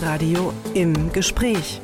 Deutschlandradio im Gespräch.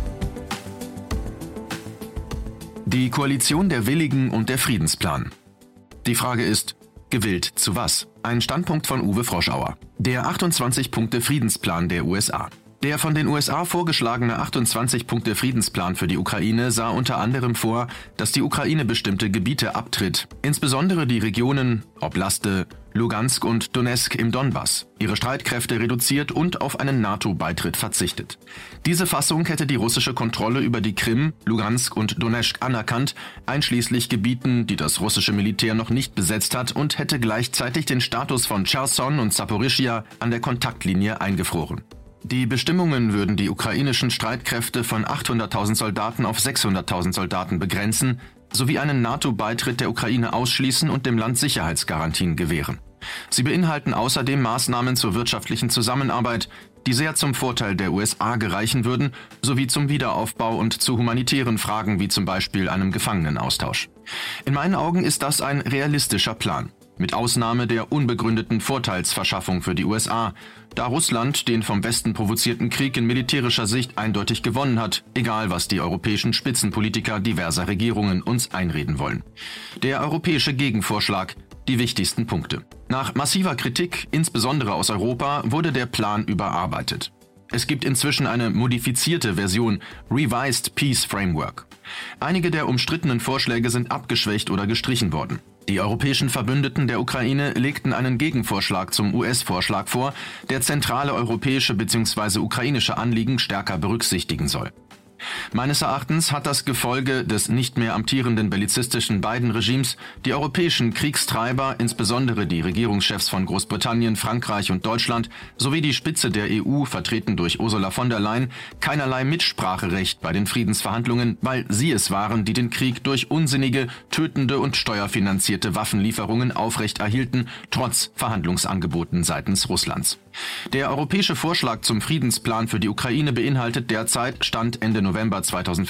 Die Koalition der Willigen und der Friedensplan. Die Frage ist, gewillt zu was? Ein Standpunkt von Uwe Froschauer. Der 28-Punkte-Friedensplan der USA. Der von den USA vorgeschlagene 28-Punkte-Friedensplan für die Ukraine sah unter anderem vor, dass die Ukraine bestimmte Gebiete abtritt, insbesondere die Regionen Oblaste, Lugansk und Donezk im Donbass, ihre Streitkräfte reduziert und auf einen NATO-Beitritt verzichtet. Diese Fassung hätte die russische Kontrolle über die Krim, Lugansk und Donezk anerkannt, einschließlich Gebieten, die das russische Militär noch nicht besetzt hat, und hätte gleichzeitig den Status von Cherson und Saporischschja an der Kontaktlinie eingefroren. Die Bestimmungen würden die ukrainischen Streitkräfte von 800.000 Soldaten auf 600.000 Soldaten begrenzen, sowie einen NATO-Beitritt der Ukraine ausschließen und dem Land Sicherheitsgarantien gewähren. Sie beinhalten außerdem Maßnahmen zur wirtschaftlichen Zusammenarbeit, die sehr zum Vorteil der USA gereichen würden, sowie zum Wiederaufbau und zu humanitären Fragen wie zum Beispiel einem Gefangenenaustausch. In meinen Augen ist das ein realistischer Plan, mit Ausnahme der unbegründeten Vorteilsverschaffung für die USA, da Russland den vom Westen provozierten Krieg in militärischer Sicht eindeutig gewonnen hat, egal was die europäischen Spitzenpolitiker diverser Regierungen uns einreden wollen. Der europäische Gegenvorschlag, die wichtigsten Punkte. Nach massiver Kritik, insbesondere aus Europa, wurde der Plan überarbeitet. Es gibt inzwischen eine modifizierte Version, Revised Peace Framework. Einige der umstrittenen Vorschläge sind abgeschwächt oder gestrichen worden. Die europäischen Verbündeten der Ukraine legten einen Gegenvorschlag zum US-Vorschlag vor, der zentrale europäische bzw. ukrainische Anliegen stärker berücksichtigen soll. Meines Erachtens hat das Gefolge des nicht mehr amtierenden bellizistischen Biden-Regimes die europäischen Kriegstreiber, insbesondere die Regierungschefs von Großbritannien, Frankreich und Deutschland, sowie die Spitze der EU, vertreten durch Ursula von der Leyen, keinerlei Mitspracherecht bei den Friedensverhandlungen, weil sie es waren, die den Krieg durch unsinnige, tötende und steuerfinanzierte Waffenlieferungen aufrechterhielten, trotz Verhandlungsangeboten seitens Russlands. Der europäische Vorschlag zum Friedensplan für die Ukraine beinhaltet derzeit, Stand Ende November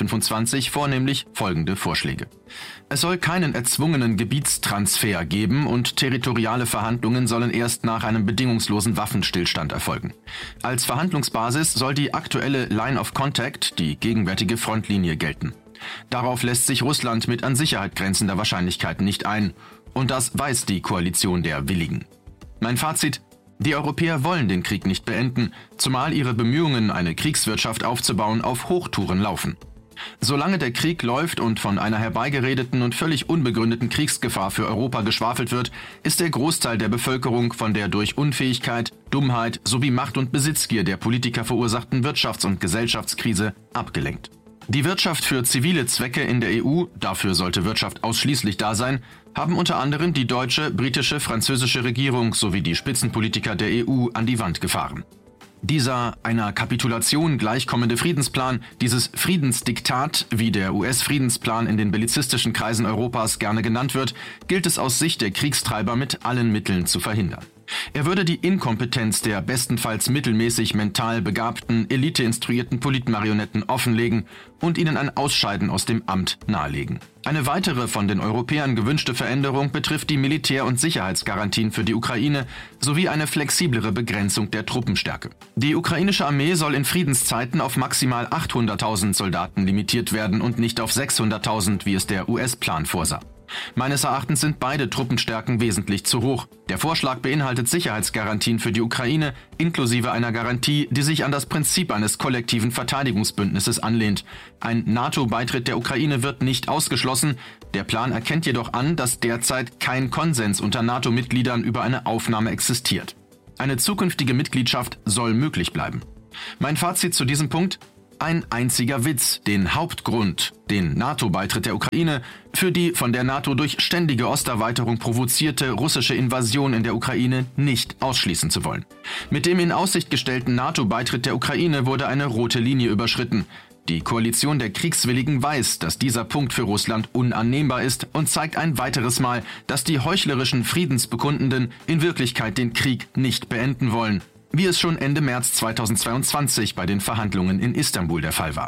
2025, vornehmlich folgende Vorschläge. Es soll keinen erzwungenen Gebietstransfer geben und territoriale Verhandlungen sollen erst nach einem bedingungslosen Waffenstillstand erfolgen. Als Verhandlungsbasis soll die aktuelle Line of Contact, die gegenwärtige Frontlinie, gelten. Darauf lässt sich Russland mit an Sicherheit grenzender Wahrscheinlichkeit nicht ein. Und das weiß die Koalition der Willigen. Mein Fazit: Die Europäer wollen den Krieg nicht beenden, zumal ihre Bemühungen, eine Kriegswirtschaft aufzubauen, auf Hochtouren laufen. Solange der Krieg läuft und von einer herbeigeredeten und völlig unbegründeten Kriegsgefahr für Europa geschwafelt wird, ist der Großteil der Bevölkerung von der durch Unfähigkeit, Dummheit sowie Macht- und Besitzgier der Politiker verursachten Wirtschafts- und Gesellschaftskrise abgelenkt. Die Wirtschaft für zivile Zwecke in der EU, dafür sollte Wirtschaft ausschließlich da sein, haben unter anderem die deutsche, britische, französische Regierung sowie die Spitzenpolitiker der EU an die Wand gefahren. Dieser einer Kapitulation gleichkommende Friedensplan, dieses Friedensdiktat, wie der US-Friedensplan in den bellizistischen Kreisen Europas gerne genannt wird, gilt es aus Sicht der Kriegstreiber mit allen Mitteln zu verhindern. Er würde die Inkompetenz der bestenfalls mittelmäßig mental begabten, eliteinstruierten Politmarionetten offenlegen und ihnen ein Ausscheiden aus dem Amt nahelegen. Eine weitere von den Europäern gewünschte Veränderung betrifft die Militär- und Sicherheitsgarantien für die Ukraine sowie eine flexiblere Begrenzung der Truppenstärke. Die ukrainische Armee soll in Friedenszeiten auf maximal 800.000 Soldaten limitiert werden und nicht auf 600.000, wie es der US-Plan vorsah. Meines Erachtens sind beide Truppenstärken wesentlich zu hoch. Der Vorschlag beinhaltet Sicherheitsgarantien für die Ukraine, inklusive einer Garantie, die sich an das Prinzip eines kollektiven Verteidigungsbündnisses anlehnt. Ein NATO-Beitritt der Ukraine wird nicht ausgeschlossen. Der Plan erkennt jedoch an, dass derzeit kein Konsens unter NATO-Mitgliedern über eine Aufnahme existiert. Eine zukünftige Mitgliedschaft soll möglich bleiben. Mein Fazit zu diesem Punkt: Ein einziger Witz, den Hauptgrund, den NATO-Beitritt der Ukraine, für die von der NATO durch ständige Osterweiterung provozierte russische Invasion in der Ukraine nicht ausschließen zu wollen. Mit dem in Aussicht gestellten NATO-Beitritt der Ukraine wurde eine rote Linie überschritten. Die Koalition der Kriegswilligen weiß, dass dieser Punkt für Russland unannehmbar ist und zeigt ein weiteres Mal, dass die heuchlerischen Friedensbekundenden in Wirklichkeit den Krieg nicht beenden wollen, wie es schon Ende März 2022 bei den Verhandlungen in Istanbul der Fall war.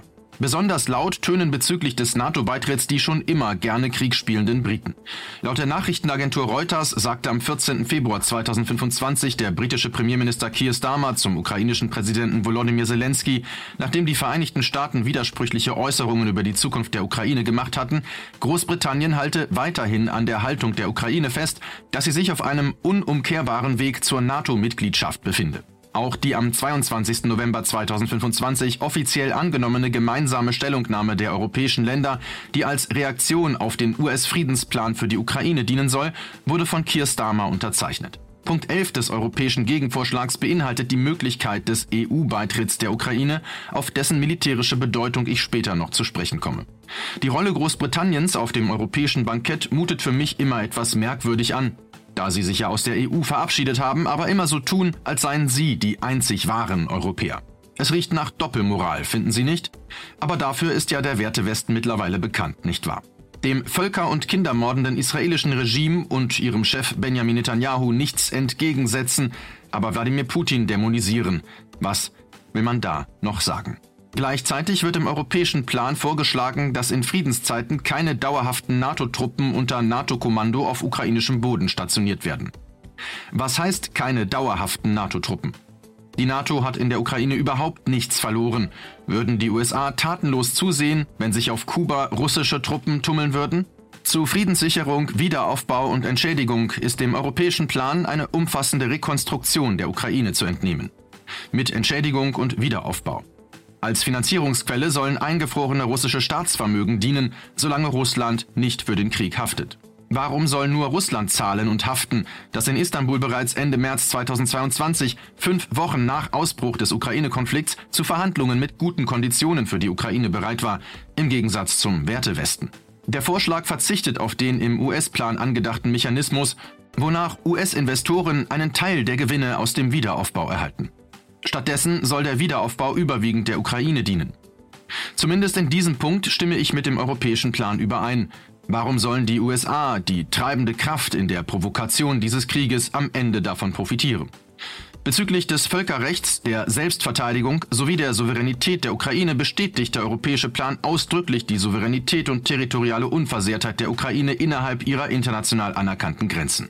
Besonders laut tönen bezüglich des NATO-Beitritts die schon immer gerne Krieg spielenden Briten. Laut der Nachrichtenagentur Reuters sagte am 14. Februar 2025 der britische Premierminister Keir Starmer zum ukrainischen Präsidenten Volodymyr Zelensky, nachdem die Vereinigten Staaten widersprüchliche Äußerungen über die Zukunft der Ukraine gemacht hatten, Großbritannien halte weiterhin an der Haltung der Ukraine fest, dass sie sich auf einem unumkehrbaren Weg zur NATO-Mitgliedschaft befinde. Auch die am 22. November 2025 offiziell angenommene gemeinsame Stellungnahme der europäischen Länder, die als Reaktion auf den US-Friedensplan für die Ukraine dienen soll, wurde von Keir Starmer unterzeichnet. Punkt 11 des europäischen Gegenvorschlags beinhaltet die Möglichkeit des EU-Beitritts der Ukraine, auf dessen militärische Bedeutung ich später noch zu sprechen komme. Die Rolle Großbritanniens auf dem europäischen Bankett mutet für mich immer etwas merkwürdig an, da sie sich ja aus der EU verabschiedet haben, aber immer so tun, als seien sie die einzig wahren Europäer. Es riecht nach Doppelmoral, finden Sie nicht? Aber dafür ist ja der Wertewesten mittlerweile bekannt, nicht wahr? Dem völker- und kindermordenden israelischen Regime und ihrem Chef Benjamin Netanyahu nichts entgegensetzen, aber Wladimir Putin dämonisieren. Was will man da noch sagen? Gleichzeitig wird im europäischen Plan vorgeschlagen, dass in Friedenszeiten keine dauerhaften NATO-Truppen unter NATO-Kommando auf ukrainischem Boden stationiert werden. Was heißt keine dauerhaften NATO-Truppen? Die NATO hat in der Ukraine überhaupt nichts verloren. Würden die USA tatenlos zusehen, wenn sich auf Kuba russische Truppen tummeln würden? Zu Friedenssicherung, Wiederaufbau und Entschädigung ist dem europäischen Plan eine umfassende Rekonstruktion der Ukraine zu entnehmen. Mit Entschädigung und Wiederaufbau. Als Finanzierungsquelle sollen eingefrorene russische Staatsvermögen dienen, solange Russland nicht für den Krieg haftet. Warum soll nur Russland zahlen und haften, das in Istanbul bereits Ende März 2022, 5 Wochen nach Ausbruch des Ukraine-Konflikts, zu Verhandlungen mit guten Konditionen für die Ukraine bereit war, im Gegensatz zum Wertewesten? Der Vorschlag verzichtet auf den im US-Plan angedachten Mechanismus, wonach US-Investoren einen Teil der Gewinne aus dem Wiederaufbau erhalten. Stattdessen soll der Wiederaufbau überwiegend der Ukraine dienen. Zumindest in diesem Punkt stimme ich mit dem europäischen Plan überein. Warum sollen die USA, die treibende Kraft in der Provokation dieses Krieges, am Ende davon profitieren? Bezüglich des Völkerrechts, der Selbstverteidigung sowie der Souveränität der Ukraine bestätigt der europäische Plan ausdrücklich die Souveränität und territoriale Unversehrtheit der Ukraine innerhalb ihrer international anerkannten Grenzen.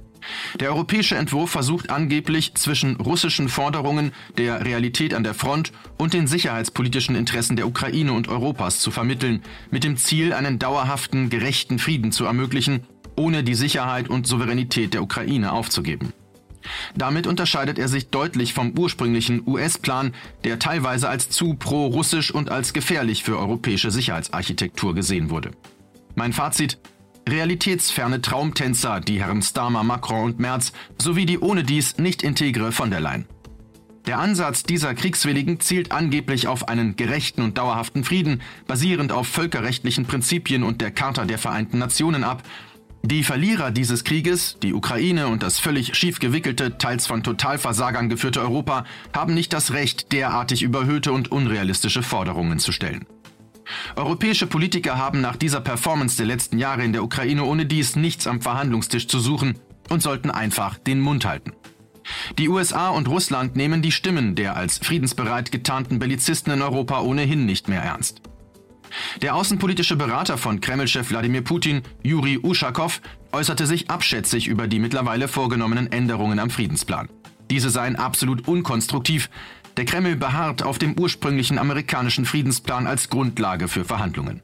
Der europäische Entwurf versucht angeblich zwischen russischen Forderungen, der Realität an der Front und den sicherheitspolitischen Interessen der Ukraine und Europas zu vermitteln, mit dem Ziel, einen dauerhaften, gerechten Frieden zu ermöglichen, ohne die Sicherheit und Souveränität der Ukraine aufzugeben. Damit unterscheidet er sich deutlich vom ursprünglichen US-Plan, der teilweise als zu pro-russisch und als gefährlich für europäische Sicherheitsarchitektur gesehen wurde. Mein Fazit: realitätsferne Traumtänzer, die Herren Starmer, Macron und Merz, sowie die ohnedies nicht integre von der Leyen. Der Ansatz dieser Kriegswilligen zielt angeblich auf einen gerechten und dauerhaften Frieden, basierend auf völkerrechtlichen Prinzipien und der Charta der Vereinten Nationen ab. Die Verlierer dieses Krieges, die Ukraine und das völlig schief gewickelte, teils von Totalversagern geführte Europa, haben nicht das Recht, derartig überhöhte und unrealistische Forderungen zu stellen. Europäische Politiker haben nach dieser Performance der letzten Jahre in der Ukraine ohnedies nichts am Verhandlungstisch zu suchen und sollten einfach den Mund halten. Die USA und Russland nehmen die Stimmen der als friedensbereit getarnten Bellizisten in Europa ohnehin nicht mehr ernst. Der außenpolitische Berater von Kreml-Chef Wladimir Putin, Juri Uschakow, äußerte sich abschätzig über die mittlerweile vorgenommenen Änderungen am Friedensplan. Diese seien absolut unkonstruktiv. Der Kreml beharrt auf dem ursprünglichen amerikanischen Friedensplan als Grundlage für Verhandlungen.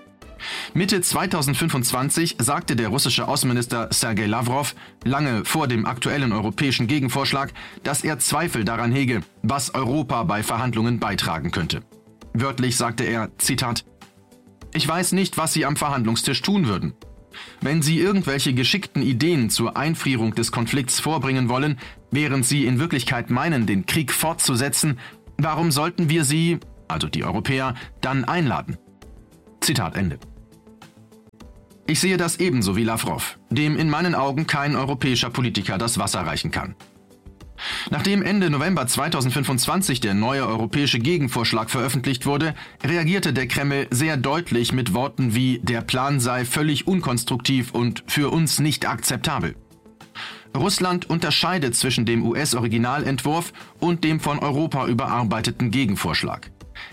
Mitte 2025 sagte der russische Außenminister Sergei Lavrov, lange vor dem aktuellen europäischen Gegenvorschlag, dass er Zweifel daran hege, was Europa bei Verhandlungen beitragen könnte. Wörtlich sagte er, Zitat: „Ich weiß nicht, was Sie am Verhandlungstisch tun würden. Wenn Sie irgendwelche geschickten Ideen zur Einfrierung des Konflikts vorbringen wollen, während Sie in Wirklichkeit meinen, den Krieg fortzusetzen, warum sollten wir Sie, also die Europäer, dann einladen?" Zitat Ende. Ich sehe das ebenso wie Lavrov, dem in meinen Augen kein europäischer Politiker das Wasser reichen kann. Nachdem Ende November 2025 der neue europäische Gegenvorschlag veröffentlicht wurde, reagierte der Kreml sehr deutlich mit Worten wie „der Plan sei völlig unkonstruktiv und für uns nicht akzeptabel". Russland unterscheidet zwischen dem US-Originalentwurf und dem von Europa überarbeiteten Gegenvorschlag.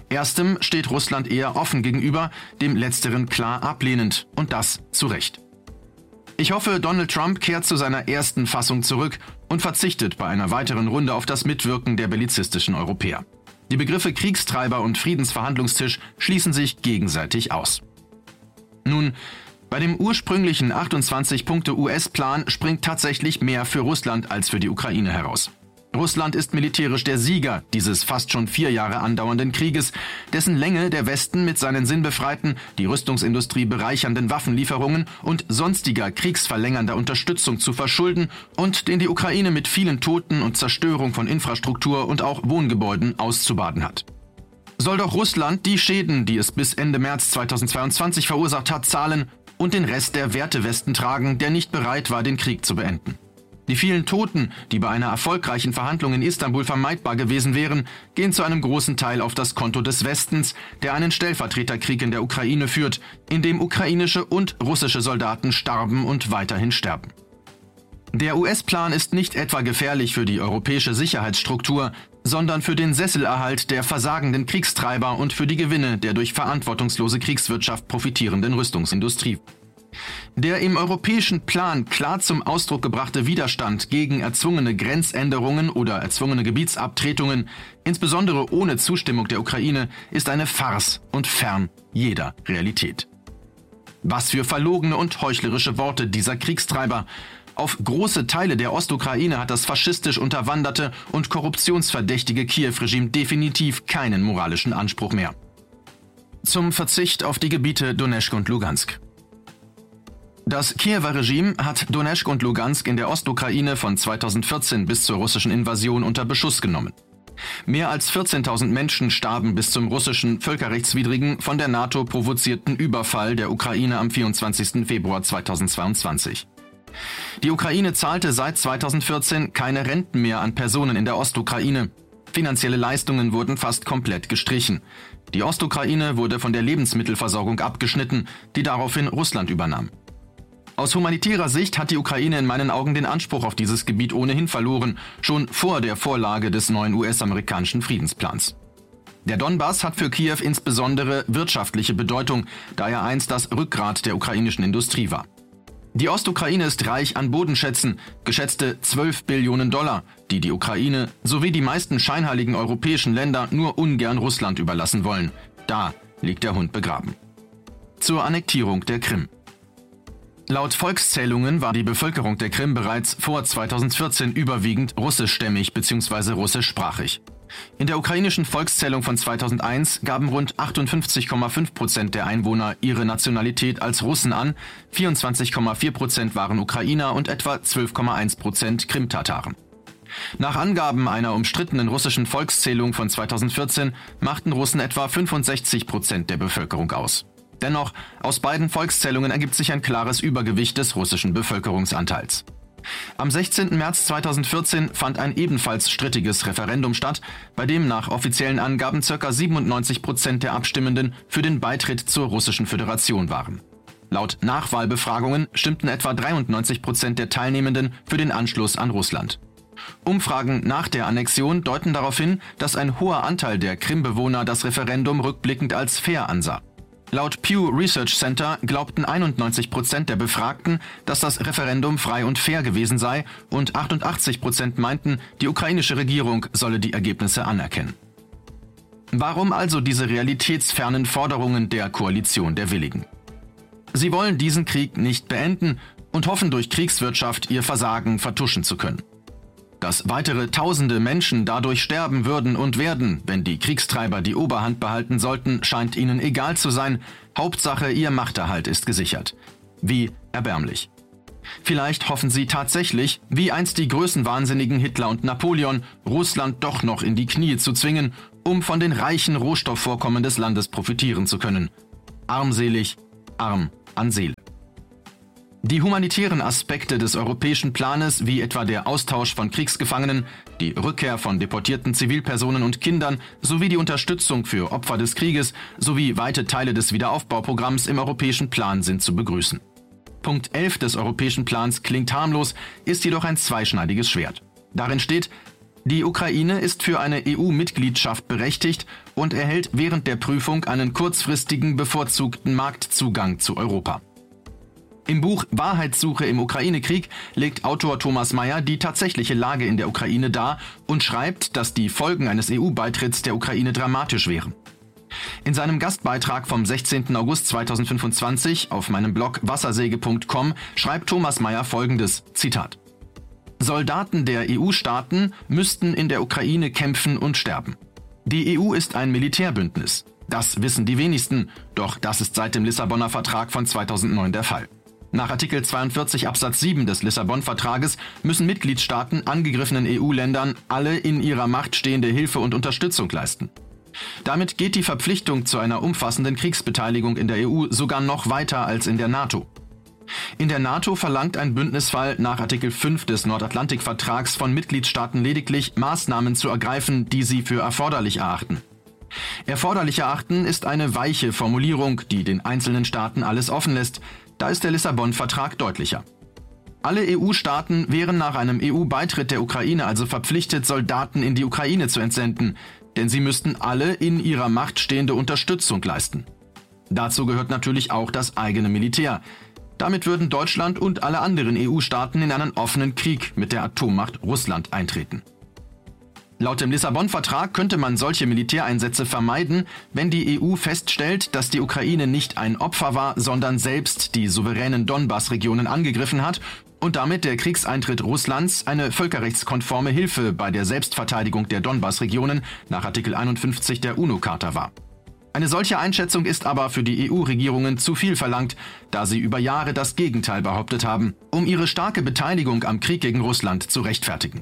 Erstem steht Russland eher offen gegenüber, dem Letzteren klar ablehnend, und das zu Recht. Ich hoffe, Donald Trump kehrt zu seiner ersten Fassung zurück und verzichtet bei einer weiteren Runde auf das Mitwirken der bellizistischen Europäer. Die Begriffe Kriegstreiber und Friedensverhandlungstisch schließen sich gegenseitig aus. Nun, bei dem ursprünglichen 28-Punkte-US-Plan springt tatsächlich mehr für Russland als für die Ukraine heraus. Russland ist militärisch der Sieger dieses fast schon 4 Jahre andauernden Krieges, dessen Länge der Westen mit seinen sinnbefreiten, die Rüstungsindustrie bereichernden Waffenlieferungen und sonstiger kriegsverlängernder Unterstützung zu verschulden und den die Ukraine mit vielen Toten und Zerstörung von Infrastruktur und auch Wohngebäuden auszubaden hat. Soll doch Russland die Schäden, die es bis Ende März 2022 verursacht hat, zahlen und den Rest der Wertewesten tragen, der nicht bereit war, den Krieg zu beenden. Die vielen Toten, die bei einer erfolgreichen Verhandlung in Istanbul vermeidbar gewesen wären, gehen zu einem großen Teil auf das Konto des Westens, der einen Stellvertreterkrieg in der Ukraine führt, in dem ukrainische und russische Soldaten starben und weiterhin sterben. Der US-Plan ist nicht etwa gefährlich für die europäische Sicherheitsstruktur, sondern für den Sesselerhalt der versagenden Kriegstreiber und für die Gewinne der durch verantwortungslose Kriegswirtschaft profitierenden Rüstungsindustrie. Der im europäischen Plan klar zum Ausdruck gebrachte Widerstand gegen erzwungene Grenzänderungen oder erzwungene Gebietsabtretungen, insbesondere ohne Zustimmung der Ukraine, ist eine Farce und fern jeder Realität. Was für verlogene und heuchlerische Worte dieser Kriegstreiber! Auf große Teile der Ostukraine hat das faschistisch unterwanderte und korruptionsverdächtige Kiew-Regime definitiv keinen moralischen Anspruch mehr. Zum Verzicht auf die Gebiete Donezk und Lugansk. Das Kiewer Regime hat Donezk und Lugansk in der Ostukraine von 2014 bis zur russischen Invasion unter Beschuss genommen. Mehr als 14.000 Menschen starben bis zum russischen, völkerrechtswidrigen, von der NATO provozierten Überfall der Ukraine am 24. Februar 2022. Die Ukraine zahlte seit 2014 keine Renten mehr an Personen in der Ostukraine. Finanzielle Leistungen wurden fast komplett gestrichen. Die Ostukraine wurde von der Lebensmittelversorgung abgeschnitten, die daraufhin Russland übernahm. Aus humanitärer Sicht hat die Ukraine in meinen Augen den Anspruch auf dieses Gebiet ohnehin verloren, schon vor der Vorlage des neuen US-amerikanischen Friedensplans. Der Donbass hat für Kiew insbesondere wirtschaftliche Bedeutung, da er einst das Rückgrat der ukrainischen Industrie war. Die Ostukraine ist reich an Bodenschätzen, geschätzte 12 Billionen $, die die Ukraine sowie die meisten scheinheiligen europäischen Länder nur ungern Russland überlassen wollen. Da liegt der Hund begraben. Zur Annektierung der Krim. Laut Volkszählungen war die Bevölkerung der Krim bereits vor 2014 überwiegend russischstämmig bzw. russischsprachig. In der ukrainischen Volkszählung von 2001 gaben rund 58,5% der Einwohner ihre Nationalität als Russen an, 24,4% waren Ukrainer und etwa 12,1% Krimtataren. Nach Angaben einer umstrittenen russischen Volkszählung von 2014 machten Russen etwa 65% der Bevölkerung aus. Dennoch, aus beiden Volkszählungen ergibt sich ein klares Übergewicht des russischen Bevölkerungsanteils. Am 16. März 2014 fand ein ebenfalls strittiges Referendum statt, bei dem nach offiziellen Angaben ca. 97% der Abstimmenden für den Beitritt zur Russischen Föderation waren. Laut Nachwahlbefragungen stimmten etwa 93% der Teilnehmenden für den Anschluss an Russland. Umfragen nach der Annexion deuten darauf hin, dass ein hoher Anteil der Krimbewohner das Referendum rückblickend als fair ansah. Laut Pew Research Center glaubten 91% der Befragten, dass das Referendum frei und fair gewesen sei und 88% meinten, die ukrainische Regierung solle die Ergebnisse anerkennen. Warum also diese realitätsfernen Forderungen der Koalition der Willigen? Sie wollen diesen Krieg nicht beenden und hoffen durch Kriegswirtschaft ihr Versagen vertuschen zu können. Dass weitere tausende Menschen dadurch sterben würden und werden, wenn die Kriegstreiber die Oberhand behalten sollten, scheint ihnen egal zu sein. Hauptsache, ihr Machterhalt ist gesichert. Wie erbärmlich. Vielleicht hoffen sie tatsächlich, wie einst die größenwahnsinnigen Hitler und Napoleon, Russland doch noch in die Knie zu zwingen, um von den reichen Rohstoffvorkommen des Landes profitieren zu können. Armselig, arm an Seele. Die humanitären Aspekte des europäischen Planes, wie etwa der Austausch von Kriegsgefangenen, die Rückkehr von deportierten Zivilpersonen und Kindern sowie die Unterstützung für Opfer des Krieges sowie weite Teile des Wiederaufbauprogramms im europäischen Plan sind zu begrüßen. Punkt 11 des europäischen Plans klingt harmlos, ist jedoch ein zweischneidiges Schwert. Darin steht: Die Ukraine ist für eine EU-Mitgliedschaft berechtigt und erhält während der Prüfung einen kurzfristigen bevorzugten Marktzugang zu Europa. Im Buch Wahrheitssuche im Ukraine-Krieg legt Autor Thomas Meyer die tatsächliche Lage in der Ukraine dar und schreibt, dass die Folgen eines EU-Beitritts der Ukraine dramatisch wären. In seinem Gastbeitrag vom 16. August 2025 auf meinem Blog wassersäge.com schreibt Thomas Meyer folgendes, Zitat: Soldaten der EU-Staaten müssten in der Ukraine kämpfen und sterben. Die EU ist ein Militärbündnis. Das wissen die wenigsten, doch das ist seit dem Lissabonner Vertrag von 2009 der Fall. Nach Artikel 42 Absatz 7 des Lissabon-Vertrages müssen Mitgliedstaaten angegriffenen EU-Ländern alle in ihrer Macht stehende Hilfe und Unterstützung leisten. Damit geht die Verpflichtung zu einer umfassenden Kriegsbeteiligung in der EU sogar noch weiter als in der NATO. In der NATO verlangt ein Bündnisfall nach Artikel 5 des Nordatlantikvertrags von Mitgliedstaaten lediglich, Maßnahmen zu ergreifen, die sie für erforderlich erachten. Erforderlich erachten ist eine weiche Formulierung, die den einzelnen Staaten alles offen lässt. Da ist der Lissabon-Vertrag deutlicher. Alle EU-Staaten wären nach einem EU-Beitritt der Ukraine also verpflichtet, Soldaten in die Ukraine zu entsenden, denn sie müssten alle in ihrer Macht stehende Unterstützung leisten. Dazu gehört natürlich auch das eigene Militär. Damit würden Deutschland und alle anderen EU-Staaten in einen offenen Krieg mit der Atommacht Russland eintreten. Laut dem Lissabon-Vertrag könnte man solche Militäreinsätze vermeiden, wenn die EU feststellt, dass die Ukraine nicht ein Opfer war, sondern selbst die souveränen Donbass-Regionen angegriffen hat und damit der Kriegseintritt Russlands eine völkerrechtskonforme Hilfe bei der Selbstverteidigung der Donbass-Regionen nach Artikel 51 der UNO-Charta war. Eine solche Einschätzung ist aber für die EU-Regierungen zu viel verlangt, da sie über Jahre das Gegenteil behauptet haben, um ihre starke Beteiligung am Krieg gegen Russland zu rechtfertigen.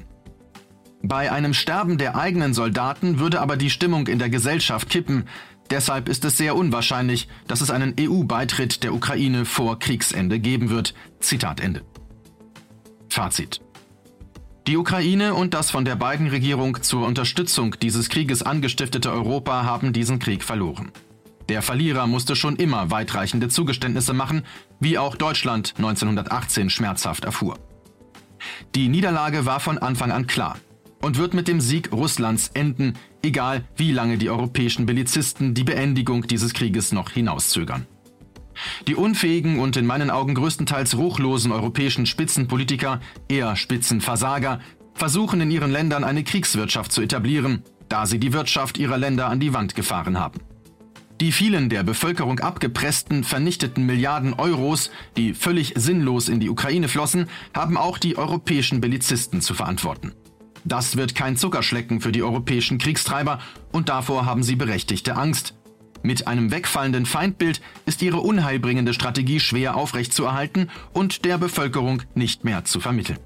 Bei einem Sterben der eigenen Soldaten würde aber die Stimmung in der Gesellschaft kippen. Deshalb ist es sehr unwahrscheinlich, dass es einen EU-Beitritt der Ukraine vor Kriegsende geben wird. Zitat Ende. Fazit: Die Ukraine und das von der Biden-Regierung zur Unterstützung dieses Krieges angestiftete Europa haben diesen Krieg verloren. Der Verlierer musste schon immer weitreichende Zugeständnisse machen, wie auch Deutschland 1918 schmerzhaft erfuhr. Die Niederlage war von Anfang an klar und wird mit dem Sieg Russlands enden, egal wie lange die europäischen Bellizisten die Beendigung dieses Krieges noch hinauszögern. Die unfähigen und in meinen Augen größtenteils ruchlosen europäischen Spitzenpolitiker, eher Spitzenversager, versuchen in ihren Ländern eine Kriegswirtschaft zu etablieren, da sie die Wirtschaft ihrer Länder an die Wand gefahren haben. Die vielen der Bevölkerung abgepressten, vernichteten Milliarden Euros, die völlig sinnlos in die Ukraine flossen, haben auch die europäischen Bellizisten zu verantworten. Das wird kein Zuckerschlecken für die europäischen Kriegstreiber und davor haben sie berechtigte Angst. Mit einem wegfallenden Feindbild ist ihre unheilbringende Strategie schwer aufrechtzuerhalten und der Bevölkerung nicht mehr zu vermitteln.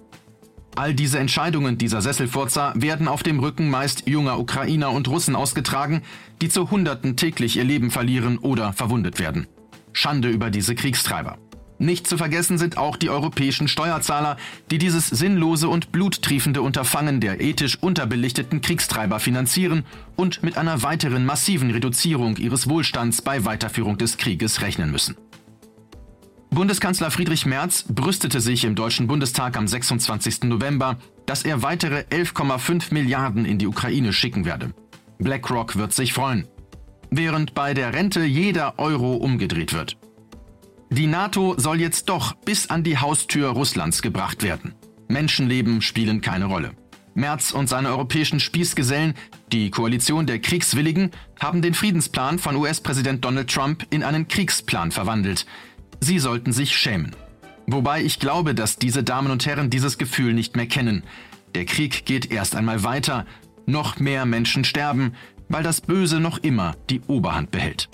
All diese Entscheidungen dieser Sesselfurzer werden auf dem Rücken meist junger Ukrainer und Russen ausgetragen, die zu Hunderten täglich ihr Leben verlieren oder verwundet werden. Schande über diese Kriegstreiber. Nicht zu vergessen sind auch die europäischen Steuerzahler, die dieses sinnlose und bluttriefende Unterfangen der ethisch unterbelichteten Kriegstreiber finanzieren und mit einer weiteren massiven Reduzierung ihres Wohlstands bei Weiterführung des Krieges rechnen müssen. Bundeskanzler Friedrich Merz brüstete sich im Deutschen Bundestag am 26. November, dass er weitere 11,5 Milliarden in die Ukraine schicken werde. BlackRock wird sich freuen. Während bei der Rente jeder Euro umgedreht wird. Die NATO soll jetzt doch bis an die Haustür Russlands gebracht werden. Menschenleben spielen keine Rolle. Merz und seine europäischen Spießgesellen, die Koalition der Kriegswilligen, haben den Friedensplan von US-Präsident Donald Trump in einen Kriegsplan verwandelt. Sie sollten sich schämen. Wobei ich glaube, dass diese Damen und Herren dieses Gefühl nicht mehr kennen. Der Krieg geht erst einmal weiter. Noch mehr Menschen sterben, weil das Böse noch immer die Oberhand behält.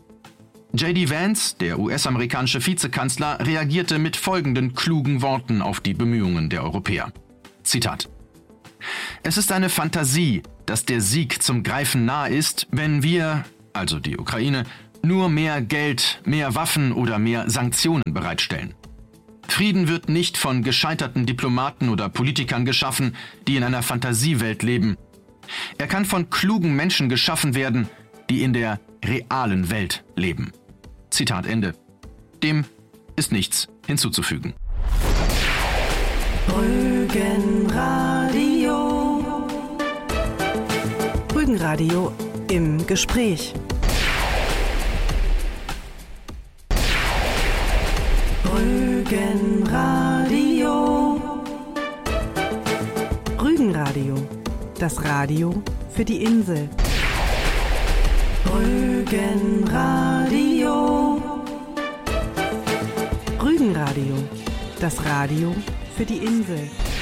J.D. Vance, der US-amerikanische Vizekanzler, reagierte mit folgenden klugen Worten auf die Bemühungen der Europäer. Zitat: Es ist eine Fantasie, dass der Sieg zum Greifen nahe ist, wenn wir, also die Ukraine, nur mehr Geld, mehr Waffen oder mehr Sanktionen bereitstellen. Frieden wird nicht von gescheiterten Diplomaten oder Politikern geschaffen, die in einer Fantasiewelt leben. Er kann von klugen Menschen geschaffen werden, die in der realen Welt leben. Zitat Ende. Dem ist nichts hinzuzufügen. Rügenradio. Rügenradio im Gespräch. Rügenradio. Rügenradio, das Radio für die Insel. Rügenradio. Rügenradio, das Radio für die Insel.